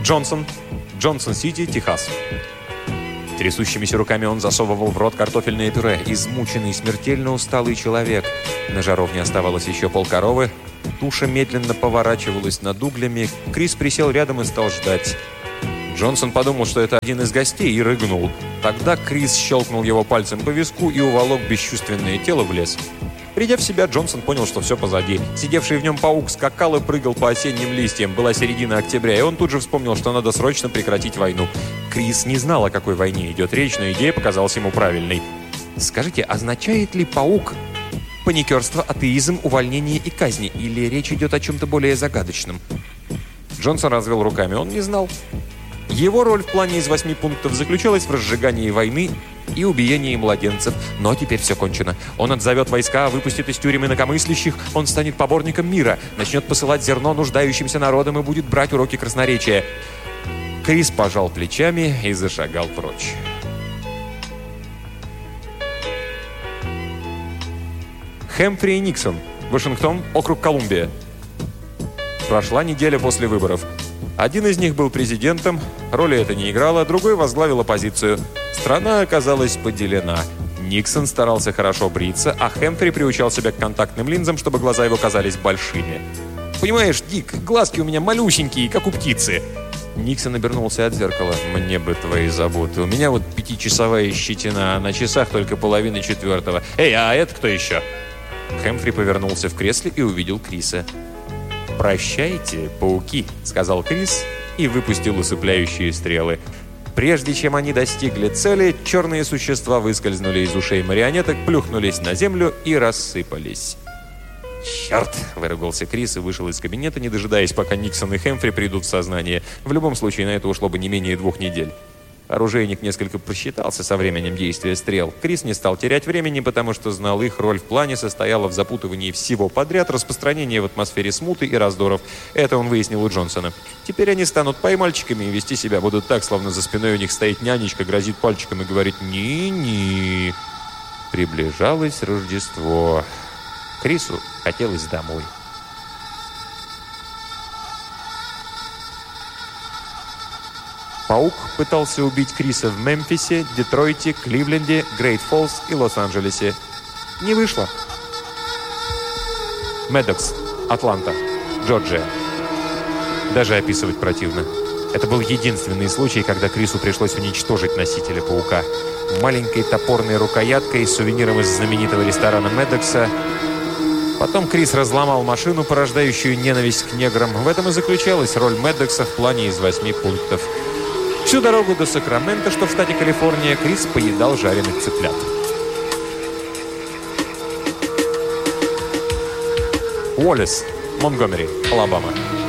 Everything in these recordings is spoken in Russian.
Джонсон-Сити, Техас. Трясущимися руками он засовывал в рот картофельное пюре. Измученный, смертельно усталый человек. На жаровне оставалось еще полкоровы. Туша медленно поворачивалась над углями. Крис присел рядом и стал ждать. Джонсон подумал, что это один из гостей, и рыгнул. Тогда Крис щелкнул его пальцем по виску и уволок бесчувственное тело в лес. Придя в себя, Джонсон понял, что все позади. Сидевший в нем паук скакал и прыгал по осенним листьям. Была середина октября, и он тут же вспомнил, что надо срочно прекратить войну. Крис не знал, о какой войне идет речь, но идея показалась ему правильной. «Скажите, означает ли паук паникерство, атеизм, увольнение и казни? Или речь идет о чем-то более загадочном?» Джонсон развел руками. Он не знал. Его роль в плане из 8 пунктов заключалась в разжигании войны и убиении младенцев. Но теперь все кончено. Он отзовет войска, выпустит из тюрем инакомыслящих, он станет поборником мира, начнет посылать зерно нуждающимся народам и будет брать уроки красноречия. Крис пожал плечами и зашагал прочь. Хэмфри и Никсон. Вашингтон, округ Колумбия. Прошла неделя после выборов. Один из них был президентом, роли это не играло, другой возглавил оппозицию. Страна оказалась поделена. Никсон старался хорошо бриться, а Хэмфри приучал себя к контактным линзам, чтобы глаза его казались большими. «Понимаешь, Дик, глазки у меня малюсенькие, как у птицы». Никсон обернулся от зеркала. «Мне бы твои заботы. У меня вот 5-часовая щетина, а на часах только 3:30. Эй, а это кто еще?» Хэмфри повернулся в кресле и увидел Криса. «Прощайте, пауки», — сказал Крис и выпустил усыпляющие стрелы. Прежде чем они достигли цели, черные существа выскользнули из ушей марионеток, плюхнулись на землю и рассыпались. «Черт!» — выругался Крис и вышел из кабинета, не дожидаясь, пока Никсон и Хэмфри придут в сознание. В любом случае, на это ушло бы не менее 2 недель. Оружейник несколько просчитался со временем действия стрел. Крис не стал терять времени, потому что знал, их роль в плане состояла в запутывании всего подряд, распространении в атмосфере смуты и раздоров. Это он выяснил у Джонсона. Теперь они станут поймальчиками и вести себя будут так, словно за спиной у них стоит нянечка, грозит пальчиком и говорит «ни-ни». Приближалось Рождество. Крису хотелось домой. Паук пытался убить Криса в Мемфисе, Детройте, Кливленде, Грейт-Фоллс и Лос-Анджелесе. Не вышло. Медокс, Атланта, Джорджия. Даже описывать противно. Это был единственный случай, когда Крису пришлось уничтожить носителя паука. Маленькой топорной рукояткой с сувениром из знаменитого ресторана Медокса. Потом Крис разломал машину, порождающую ненависть к неграм. В этом и заключалась роль Медокса в плане из 8 пунктов. Всю дорогу до Сакрамента, что в штате Калифорния, Крис поедал жареных цыплят. Уоллес, Монтгомери, Алабама.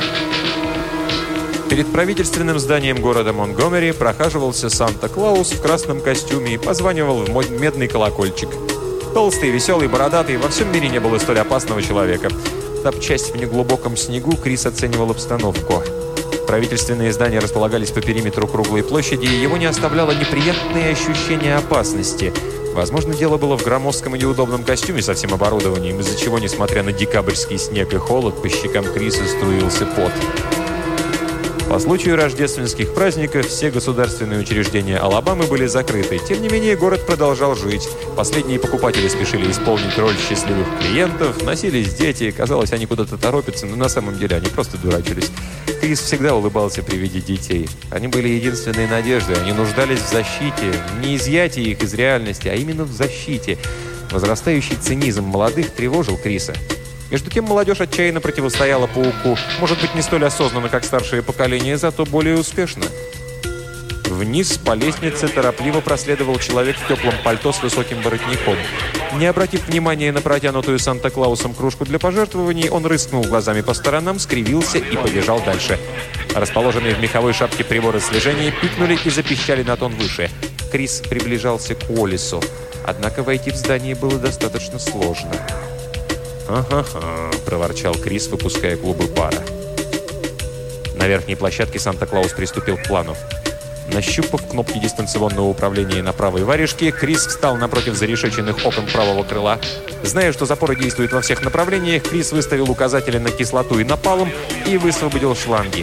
Перед правительственным зданием города Монтгомери прохаживался Санта-Клаус в красном костюме и позванивал в медный колокольчик. Толстый, веселый, бородатый, во всем мире не было столь опасного человека. Топчась в неглубоком снегу, Крис оценивал обстановку. Правительственные здания располагались по периметру круглой площади, и его не оставляло неприятное ощущение опасности. Возможно, дело было в громоздком и неудобном костюме со всем оборудованием, из-за чего, несмотря на декабрьский снег и холод, по щекам Криса струился пот. По случаю рождественских праздников все государственные учреждения Алабамы были закрыты. Тем не менее, город продолжал жить. Последние покупатели спешили исполнить роль счастливых клиентов, носились дети, казалось, они куда-то торопятся, но на самом деле они просто дурачились. Крис всегда улыбался при виде детей. Они были единственной надеждой, они нуждались в защите, не изъятии их из реальности, а именно в защите. Возрастающий цинизм молодых тревожил Криса. Между тем, молодежь отчаянно противостояла пауку. Может быть, не столь осознанно, как старшее поколение, зато более успешно. Вниз по лестнице торопливо проследовал человек в теплом пальто с высоким воротником. Не обратив внимания на протянутую Санта-Клаусом кружку для пожертвований, он рыскнул глазами по сторонам, скривился и побежал дальше. Расположенные в меховой шапке приборы слежения пикнули и запищали на тон выше. Крис приближался к Уоллесу. Однако войти в здание было достаточно сложно. «Ага-ха», — проворчал Крис, выпуская клубы пара. На верхней площадке Санта-Клаус приступил к плану. Нащупав кнопки дистанционного управления на правой варежке, Крис встал напротив зарешеченных окон правого крыла. Зная, что запоры действуют во всех направлениях, Крис выставил указатели на кислоту и напалм и высвободил шланги.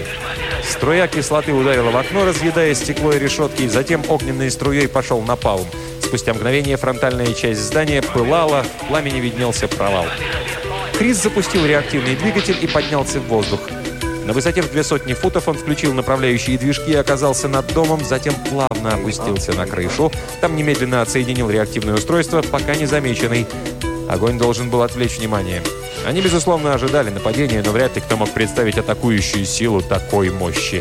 Струя кислоты ударила в окно, разъедая стекло и решетки, и затем огненной струей пошел на палуб. Спустя мгновение фронтальная часть здания пылала, в пламени виднелся провал. Крис запустил реактивный двигатель и поднялся в воздух. На высоте в 200 футов он включил направляющие движки и оказался над домом, затем плавно опустился на крышу. Там немедленно отсоединил реактивное устройство, пока не замеченный. Огонь должен был отвлечь внимание. Они, безусловно, ожидали нападения, но вряд ли кто мог представить атакующую силу такой мощи.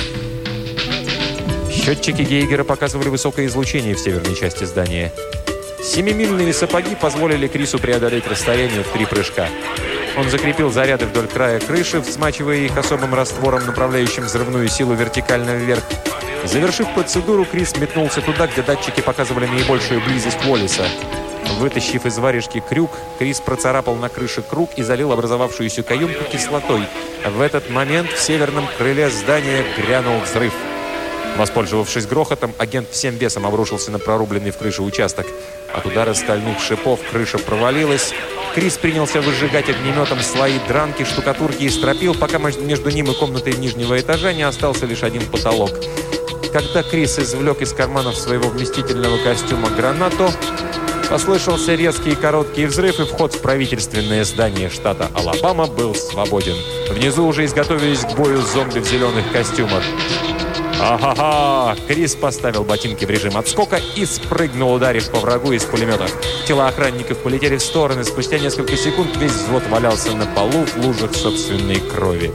Счетчики Гейгера показывали высокое излучение в северной части здания. 7-мильные сапоги позволили Крису преодолеть расстояние в 3 прыжка. Он закрепил заряды вдоль края крыши, смачивая их особым раствором, направляющим взрывную силу вертикально вверх. Завершив процедуру, Крис метнулся туда, где датчики показывали наибольшую близость Уоллеса. Вытащив из варежки крюк, Крис процарапал на крыше круг и залил образовавшуюся каюмку кислотой. В этот момент в северном крыле здания грянул взрыв. Воспользовавшись грохотом, агент всем весом обрушился на прорубленный в крыше участок. От удара стальных шипов крыша провалилась. Крис принялся выжигать огнеметом слои дранки, штукатурки и стропил, пока между ним и комнатой нижнего этажа не остался лишь один потолок. Когда Крис извлек из карманов своего вместительного костюма гранату, послышался резкий и короткий взрыв, и вход в правительственное здание штата Алабама был свободен. Внизу уже изготовились к бою зомби в зеленых костюмах. «Ага-ха!» Крис поставил ботинки в режим отскока и спрыгнул, ударив по врагу из пулеметов. Тела охранников полетели в стороны. Спустя несколько секунд весь взвод валялся на полу в лужах собственной крови.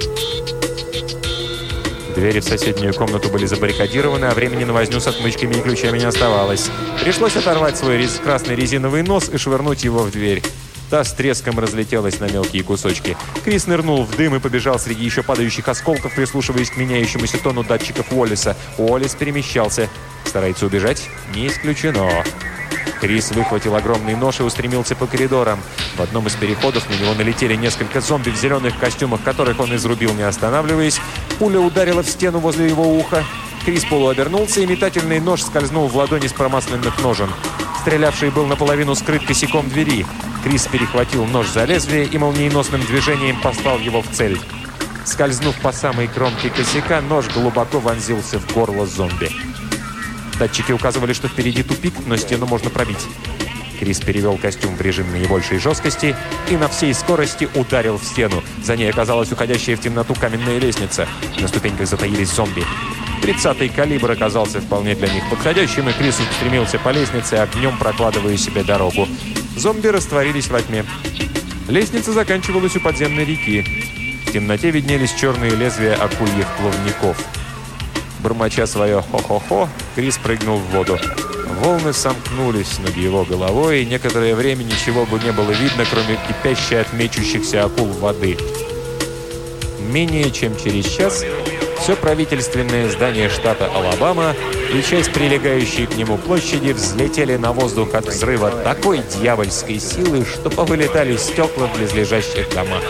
Двери в соседнюю комнату были забаррикадированы, а времени на возню с отмычками и ключами не оставалось. Пришлось оторвать свой красный резиновый нос и швырнуть его в дверь. Та с треском разлетелась на мелкие кусочки. Крис нырнул в дым и побежал среди еще падающих осколков, прислушиваясь к меняющемуся тону датчиков Уоллеса. Уоллес перемещался. Старается убежать? Не исключено. Крис выхватил огромный нож и устремился по коридорам. В одном из переходов на него налетели несколько зомби в зеленых костюмах, которых он изрубил, не останавливаясь. Пуля ударила в стену возле его уха. Крис полуобернулся, и метательный нож скользнул в ладони с промасленных ножен. Стрелявший был наполовину скрыт косяком двери. Крис перехватил нож за лезвие и молниеносным движением послал его в цель. Скользнув по самой кромке косяка, нож глубоко вонзился в горло зомби. Датчики указывали, что впереди тупик, но стену можно пробить. Крис перевел костюм в режим наибольшей жесткости и на всей скорости ударил в стену. За ней оказалась уходящая в темноту каменная лестница. На ступеньках затаились зомби. 30-й калибр оказался вполне для них подходящим, и Крис устремился по лестнице, огнем прокладывая себе дорогу. Зомби растворились во тьме. Лестница заканчивалась у подземной реки. В темноте виднелись черные лезвия акульих плавников. Бормоча свое «хо-хо-хо», Крис прыгнул в воду. Волны сомкнулись над его головой, и некоторое время ничего бы не было видно, кроме кипящей от мечущихся акул воды. Менее чем через час все правительственное здание штата Алабама и часть прилегающей к нему площади взлетели на воздух от взрыва такой дьявольской силы, что повылетали стекла в близлежащих домах.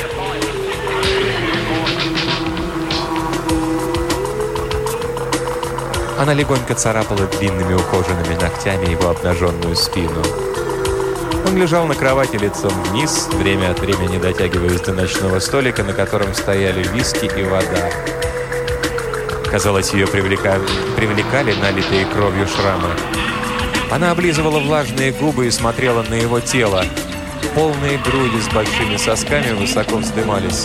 Она легонько царапала длинными ухоженными ногтями его обнаженную спину. Он лежал на кровати лицом вниз, время от времени дотягиваясь до ночного столика, на котором стояли виски и вода. Казалось, ее привлекали налитые кровью шрамы. Она облизывала влажные губы и смотрела на его тело. Полные груди с большими сосками высоко вздымались.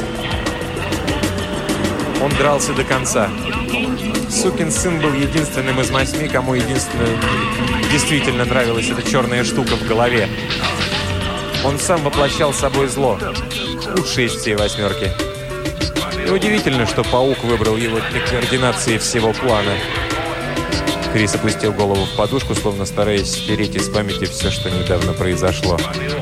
Он дрался до конца. Сукин сын был единственным из 8, кому действительно нравилась эта черная штука в голове. Он сам воплощал собой зло. Худший из всей 8. Неудивительно, что паук выбрал его для координации всего плана. Крис опустил голову в подушку, словно стараясь стереть из памяти все, что недавно произошло.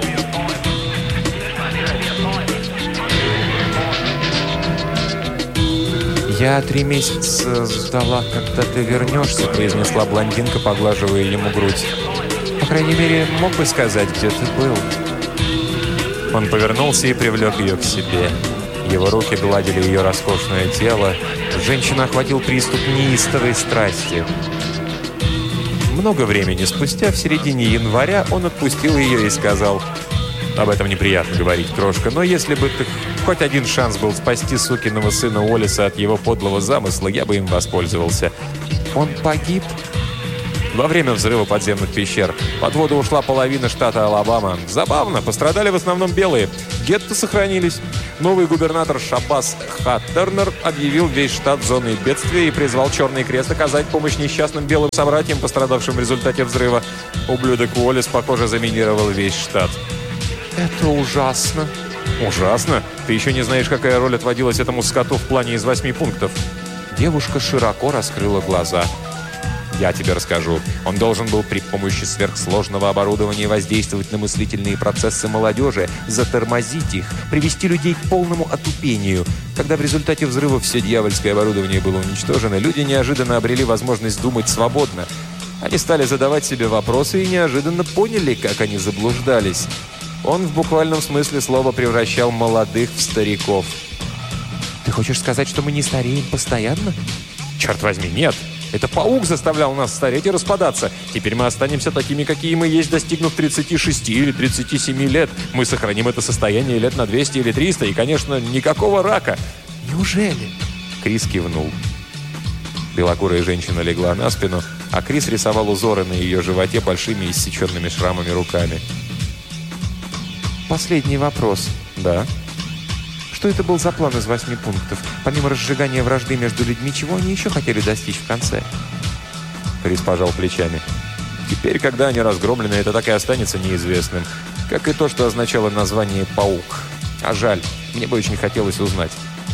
«Я 3 месяца ждала, когда ты вернешься», — произнесла блондинка, поглаживая ему грудь. «По крайней мере, мог бы сказать, где ты был». Он повернулся и привлек ее к себе. Его руки гладили ее роскошное тело. Женщину охватил приступ неистовой страсти. Много времени спустя, в середине января, он отпустил ее и сказал: «Об этом неприятно говорить, крошка, но если бы ты хоть один шанс был спасти сукиного сына Уоллеса от его подлого замысла, я бы им воспользовался. Он погиб во время взрыва подземных пещер. Под воду ушла половина штата Алабама. Забавно, пострадали в основном белые. Гетто сохранились. Новый губернатор Шаббас Хаттернер объявил весь штат зоной бедствия и призвал Черный Крест оказать помощь несчастным белым собратьям, пострадавшим в результате взрыва. Ублюдок Уоллес, похоже, заминировал весь штат. «Это ужасно». «Ужасно? Ты еще не знаешь, какая роль отводилась этому скоту в плане из 8 пунктов». Девушка широко раскрыла глаза. «Я тебе расскажу. Он должен был при помощи сверхсложного оборудования воздействовать на мыслительные процессы молодежи, затормозить их, привести людей к полному отупению. Когда в результате взрыва все дьявольское оборудование было уничтожено, люди неожиданно обрели возможность думать свободно. Они стали задавать себе вопросы и неожиданно поняли, как они заблуждались. Он в буквальном смысле слова превращал молодых в стариков». «Ты хочешь сказать, что мы не стареем постоянно?» «Черт возьми, нет! Это паук заставлял нас стареть и распадаться. Теперь мы останемся такими, какие мы есть, достигнув 36 или 37 лет. Мы сохраним это состояние лет на 200 или 300, и, конечно, никакого рака». «Неужели?» Крис кивнул. Белокурая женщина легла на спину, а Крис рисовал узоры на ее животе большими иссеченными шрамами руками. «Последний вопрос». «Да». Что это был за план из 8 пунктов? Помимо разжигания вражды между людьми, чего они еще хотели достичь в конце? Крис пожал плечами. Теперь, когда они разгромлены, это так и останется неизвестным. Как и то, что означало название «паук». А жаль, мне бы очень хотелось узнать.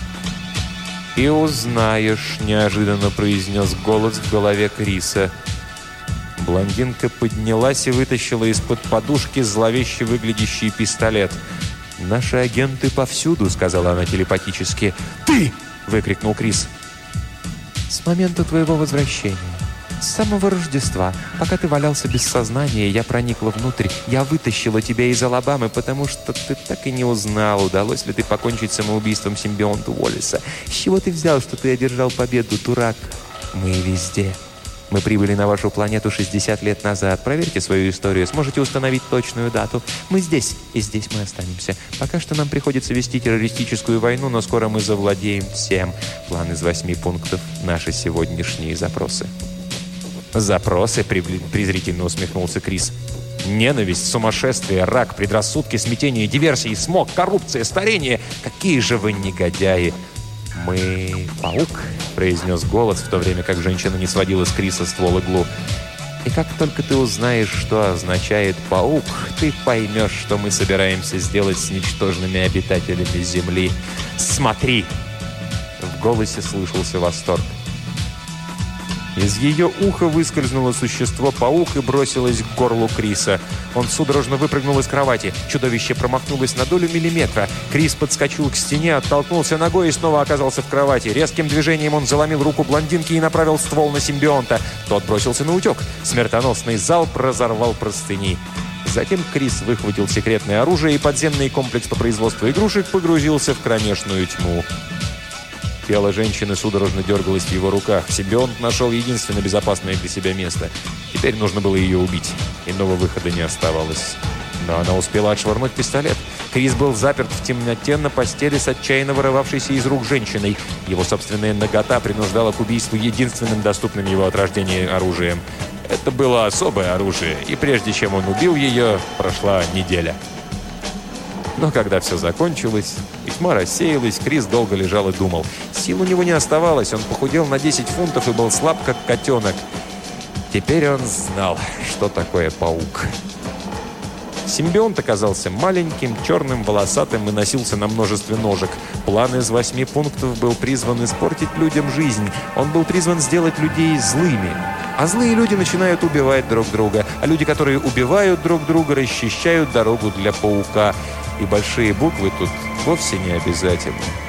«И узнаешь», — неожиданно произнес голос в голове Криса. Блондинка поднялась и вытащила из-под подушки зловеще выглядящий пистолет. «Наши агенты повсюду», — сказала она телепатически. «Ты!» — выкрикнул Крис. «С момента твоего возвращения, с самого Рождества, пока ты валялся без сознания, я проникла внутрь, я вытащила тебя из Алабамы, потому что ты так и не узнал, удалось ли ты покончить самоубийством симбионта Уоллеса. С чего ты взял, что ты одержал победу, дурак? Мы везде. Мы прибыли на вашу планету 60 лет назад. Проверьте свою историю, сможете установить точную дату. Мы здесь, и здесь мы останемся. Пока что нам приходится вести террористическую войну, но скоро мы завладеем всем. План из 8 пунктов – наши сегодняшние запросы». «Запросы?» – презрительно усмехнулся Крис. «Ненависть, сумасшествие, рак, предрассудки, смятение, диверсии, смог, коррупция, старение. Какие же вы негодяи!» «Мы паук», — произнес голос, в то время как женщина не сводила с Криса ствол иглу. «И как только ты узнаешь, что означает паук, ты поймешь, что мы собираемся сделать с ничтожными обитателями Земли. Смотри!» В голосе слышался восторг. Из ее уха выскользнуло существо-паук и бросилось к горлу Криса. Он судорожно выпрыгнул из кровати. Чудовище промахнулось на долю миллиметра. Крис подскочил к стене, оттолкнулся ногой и снова оказался в кровати. Резким движением он заломил руку блондинки и направил ствол на симбионта. Тот бросился на утек. Смертоносный залп разорвал простыни. Затем Крис выхватил секретное оружие, и подземный комплекс по производству игрушек погрузился в кромешную тьму. Тело женщины судорожно дергалось в его руках. Симбионт нашел единственно безопасное для себя место. Теперь нужно было ее убить. Иного выхода не оставалось. Но она успела отшвырнуть пистолет. Крис был заперт в темноте на постели с отчаянно вырывавшейся из рук женщиной. Его собственная нагота принуждала к убийству единственным доступным его от рождения оружием. Это было особое оружие, и прежде чем он убил ее, прошла неделя. Но когда все закончилось, и тьма рассеялась, Крис долго лежал и думал. Сил у него не оставалось, он похудел на 10 фунтов и был слаб, как котенок. Теперь он знал, что такое паук. Симбионт оказался маленьким, черным, волосатым и носился на множестве ножек. План из 8 пунктов был призван испортить людям жизнь. Он был призван сделать людей злыми. А злые люди начинают убивать друг друга. А люди, которые убивают друг друга, расчищают дорогу для паука. И большие буквы тут вовсе не обязательны.